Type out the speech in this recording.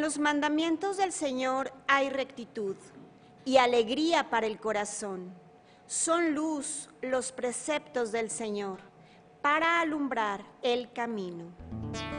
los mandamientos del Señor hay rectitud y alegría para el corazón. Son luz los preceptos del Señor para alumbrar el camino.